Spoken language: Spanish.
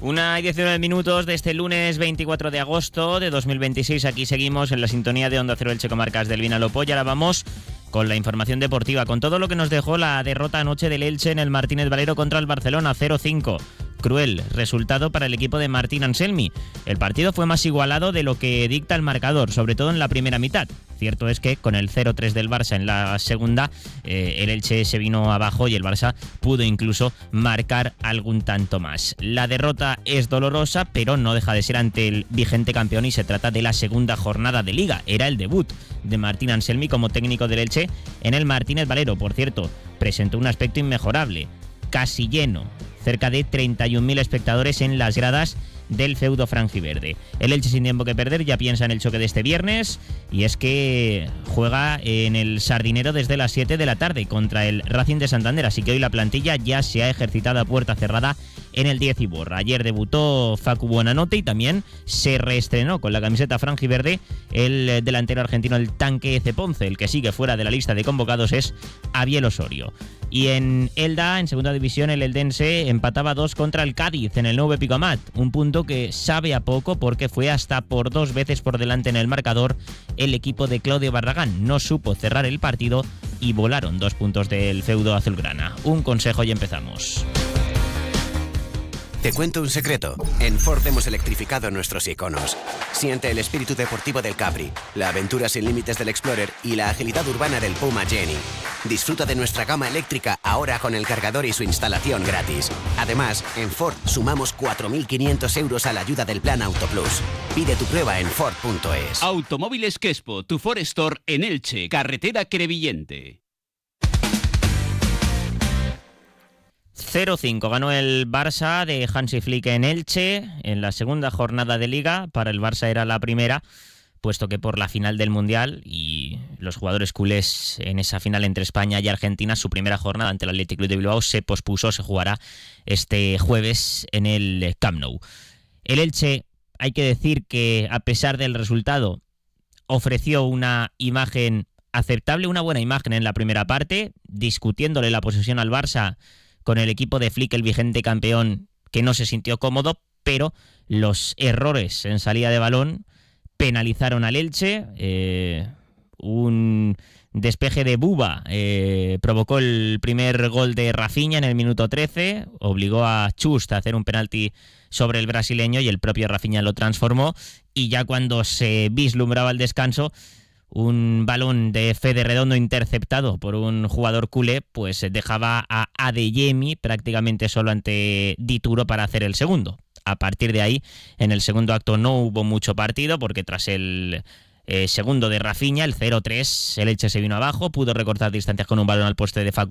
1:19 minutos de este lunes 24 de agosto de 2026. Aquí seguimos en la sintonía de Onda Cero Elche Comarcas del Vinalopó. Y ahora vamos con la información deportiva, con todo lo que nos dejó la derrota anoche del Elche en el Martínez Valero contra el Barcelona, 0-5. Cruel resultado para el equipo de Martín Anselmi. El partido fue más igualado de lo que dicta el marcador, sobre todo en la primera mitad. Cierto es que con el 0-3 del Barça en la segunda, el Elche se vino abajo y el Barça pudo incluso marcar algún tanto más. La derrota es dolorosa, pero no deja de ser ante el vigente campeón y se trata de la segunda jornada de Liga. Era el debut de Martín Anselmi como técnico del Elche en el Martínez Valero. Por cierto, presentó un aspecto inmejorable, casi lleno. Cerca de 31.000 espectadores en las gradas del feudo franjiverde. El Elche, sin tiempo que perder, ya piensa en el choque de este viernes, y es que juega en el Sardinero desde las 7 de la tarde contra el Racing de Santander, así que hoy la plantilla ya se ha ejercitado a puerta cerrada en el 10 Iborra. Ayer debutó Facu Buonanotte y también se reestrenó con la camiseta franjiverde el delantero argentino, el Tanque Ceponce. El que sigue fuera de la lista de convocados es Abiel Osorio. Y en Elda, en segunda división, el eldense empataba 2 contra el Cádiz en el nuevo Pico Amat. Un punto que sabe a poco porque fue hasta por 2 veces por delante en el marcador el equipo de Claudio Barragán. No supo cerrar el partido y volaron 2 puntos del feudo azulgrana. Un consejo y empezamos. Te cuento un secreto. En Ford hemos electrificado nuestros iconos. Siente el espíritu deportivo del Capri, la aventura sin límites del Explorer y la agilidad urbana del Puma Jenny. Disfruta de nuestra gama eléctrica ahora con el cargador y su instalación gratis. Además, en Ford sumamos 4.500 euros a la ayuda del Plan Auto Plus. Pide tu prueba en Ford.es. Automóviles Quespo, tu Ford Store en Elche, carretera Crevillente. 0-5 ganó el Barça de Hansi Flick en Elche en la segunda jornada de Liga. Para el Barça era la primera, puesto que por la final del Mundial y los jugadores culés en esa final entre España y Argentina, su primera jornada ante el Athletic Club de Bilbao se pospuso, se jugará este jueves en el Camp Nou. El Elche, hay que decir que a pesar del resultado, ofreció una imagen aceptable, una buena imagen en la primera parte, discutiéndole la posesión al Barça con el equipo de Flick, el vigente campeón, que no se sintió cómodo, pero los errores en salida de balón penalizaron al Elche. Un despeje de Buba provocó el primer gol de Rafinha en el minuto 13, obligó a Chust a hacer un penalti sobre el brasileño y el propio Rafinha lo transformó, y ya cuando se vislumbraba el descanso, un balón de Fede Redondo interceptado por un jugador culé pues dejaba a Adeyemi prácticamente solo ante Dituro para hacer el segundo. A partir de ahí, en el segundo acto no hubo mucho partido porque tras el segundo de Rafinha, el 0-3, el Elche se vino abajo, pudo recortar distancias con un balón al poste de Facu